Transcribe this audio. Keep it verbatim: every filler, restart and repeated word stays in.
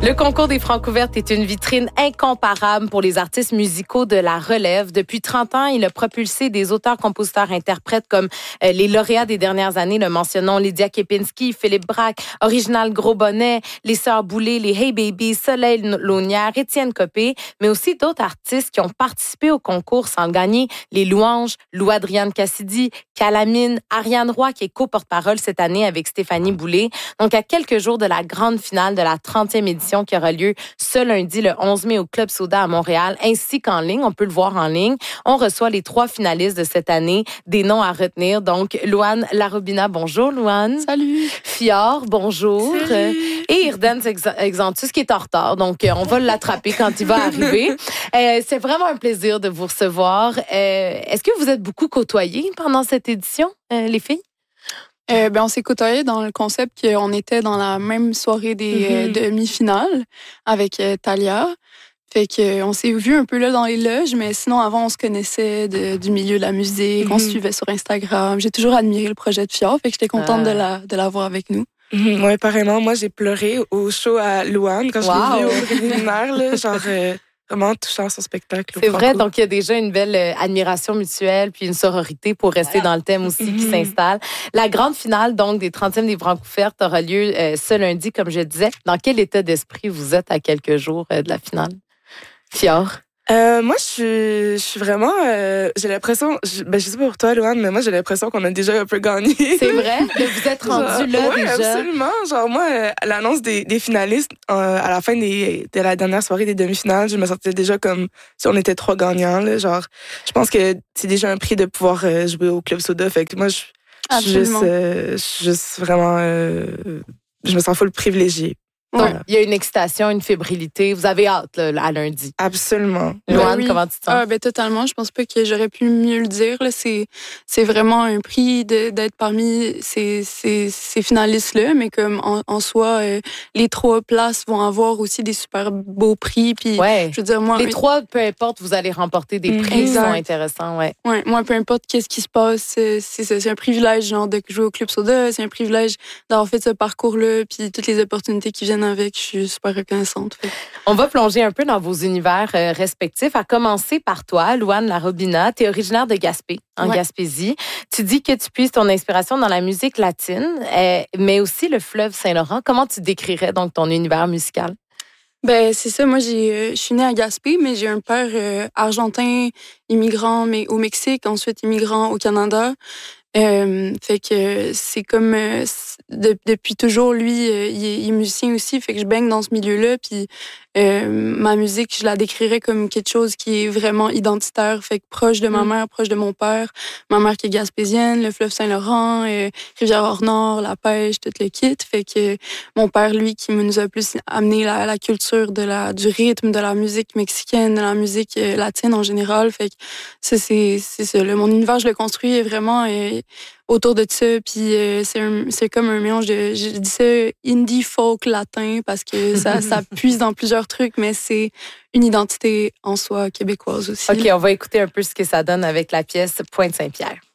Le concours des Francouvertes est une vitrine incomparable pour les artistes musicaux de la relève. Depuis trente ans, il a propulsé des auteurs, compositeurs, interprètes comme euh, les lauréats des dernières années. Le mentionnons Lydia Kepinski, Philippe Braque, Original Gros Bonnet, les Sœurs Boulay, les Hey Baby, Soleil Launière, Étienne Copé, mais aussi d'autres artistes qui ont participé au concours sans le gagner. Les Louanges, Lou-Adrienne Cassidy, Calamine, Ariane Roy qui est co-porte-parole cette année avec Stéphanie Boulay. Donc, à quelques jours de la grande finale de la trentième édition qui aura lieu ce lundi, le onze mai, au Club Soda à Montréal, ainsi qu'en ligne. On peut le voir en ligne. On reçoit les trois finalistes de cette année, des noms à retenir. Donc, Louane Larobina, bonjour, Louane. Salut. Fior, bonjour. Salut. Et Irden Exantus, qui est en retard. Donc, on va l'attraper quand il va arriver. Euh, c'est vraiment un plaisir de vous recevoir. Euh, est-ce que vous êtes beaucoup côtoyés pendant cette édition, euh, les filles? Euh, ben, on s'est côtoyés dans le concept qu'on était dans la même soirée des mm-hmm. euh, demi-finales avec euh, Thalia. Fait que on s'est vu un peu là dans les loges, mais sinon avant on se connaissait de, du milieu de la musique, mm-hmm. on se suivait sur Instagram. J'ai toujours admiré le projet de Fior, fait que j'étais contente ah. de la de l'avoir avec nous. Mm-hmm. Oui, pareillement. Moi, j'ai pleuré au show à Louane quand wow. je l'ai vu au préliminaire, là, genre. Euh... Vraiment touchant son spectacle. C'est vrai, donc il y a déjà une belle euh, admiration mutuelle puis une sororité pour rester voilà. dans le thème aussi mm-hmm. qui s'installe. La grande finale donc des trentièmes des Francouvertes aura lieu euh, ce lundi, comme je disais. Dans quel état d'esprit vous êtes à quelques jours euh, de la finale? Fior? Euh, moi, je suis, je suis vraiment... Euh, j'ai l'impression... Je, ben, je sais pas pour toi, Louane, mais moi, j'ai l'impression qu'on a déjà un peu gagné. C'est vrai? Que vous êtes rendu là ouais, déjà? Oui, absolument. Genre, moi, euh, l'annonce des, des finalistes, euh, à la fin des, de la dernière soirée des demi-finales, je me sentais déjà comme si on était trois gagnants. Là, genre, je pense que c'est déjà un prix de pouvoir euh, jouer au Club Soda. Fait que moi, je suis juste, euh, juste vraiment... Euh, je me sens full privilégiée. Donc, voilà. Il y a une excitation, une fébrilité. Vous avez hâte là, à lundi. Absolument. Louane, ben oui. comment tu te sens? Ah, ben, totalement. Je pense pas que j'aurais pu mieux le dire. Là. C'est, c'est vraiment un prix de, d'être parmi ces, ces, ces finalistes-là. Mais comme en, en soi, euh, les trois places vont avoir aussi des super beaux prix. Puis, ouais. je veux dire, moi, les trois, peu importe, vous allez remporter des prix qui sont intéressants. Ouais. Ouais, moi, peu importe qu'est-ce qui se passe, c'est, c'est, c'est un privilège genre, de jouer au Club Soda. C'est un privilège d'avoir fait ce parcours-là. Puis toutes les opportunités qui viennent avec, je suis super reconnaissante. Fait. On va plonger un peu dans vos univers euh, respectifs, à commencer par toi, Louane Larobina. Tu es originaire de Gaspé, en ouais. Gaspésie. Tu dis que tu puises ton inspiration dans la musique latine, euh, mais aussi le fleuve Saint-Laurent. Comment tu décrirais donc ton univers musical? Ben c'est ça. Moi, j'ai, euh, je suis née à Gaspé, mais j'ai un père euh, argentin, immigrant, mais au Mexique, ensuite immigrant au Canada. Euh, fait que c'est comme euh, de, depuis toujours lui euh, il, est, il est musicien aussi, fait que je baigne dans ce milieu-là, puis euh, ma musique je la décrirais comme quelque chose qui est vraiment identitaire, fait que proche de ma mère, proche de mon père, ma mère qui est gaspésienne, le fleuve Saint-Laurent, euh, Rivière-Hors-Nord, la pêche, tout le kit, fait que mon père lui qui nous a plus amené la, la culture de la du rythme, de la musique mexicaine, de la musique euh, latine en général, fait que ça c'est c'est ça, là, mon univers je le construis vraiment euh, autour de ça, puis euh, c'est, un, c'est comme un mélange de, je dis ça, indie folk latin, parce que ça, ça puise dans plusieurs trucs, mais c'est une identité en soi québécoise aussi. OK, on va écouter un peu ce que ça donne avec la pièce Pointe Saint-Pierre.